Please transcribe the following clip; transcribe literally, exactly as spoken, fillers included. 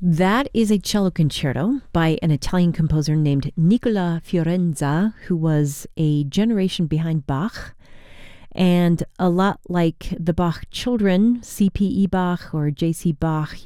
That is a cello concerto by an Italian composer named Nicola Fiorenza, who was a generation behind Bach. And a lot like the Bach children, C P E Bach or J C Bach,